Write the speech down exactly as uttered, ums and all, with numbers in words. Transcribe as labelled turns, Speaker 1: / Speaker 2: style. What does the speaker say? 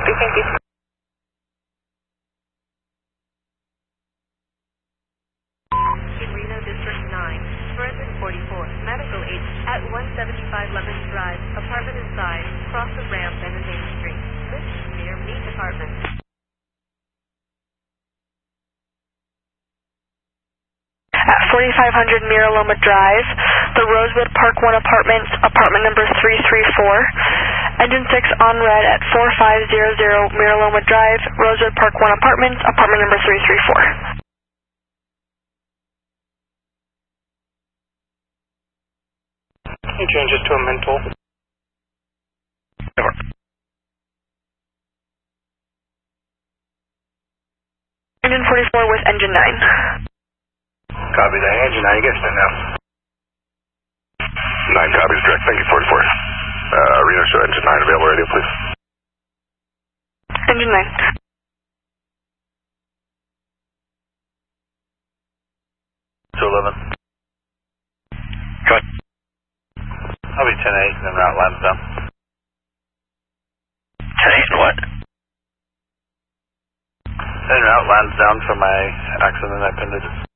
Speaker 1: Copy, thank you.
Speaker 2: In Reno District nine, Verizon forty-four, medical aid at one seventy-five Lemons Drive, apartment inside, cross the ramp and the main street. This is near Meat Department.
Speaker 1: At forty-five hundred Miraloma Drive, the Rosewood Park one Apartments, apartment number three three four. Engine six on red at four five zero zero Miraloma Drive, Rosewood Park one Apartments, apartment number three three four.
Speaker 3: Can you change it to a mental?
Speaker 4: Over.
Speaker 1: Engine forty-four with engine nine.
Speaker 4: Copy that. Engine nine, you guys stand now.
Speaker 5: nine copies, direct. Thank you, forty-four. Uh, Reno, show engine nine available radio, please.
Speaker 1: Engine nine.
Speaker 4: two eleven. Go ahead. I'll be ten eight and then route Lansdowne. ten eight and what? Then route Lansdowne for my accident appendage.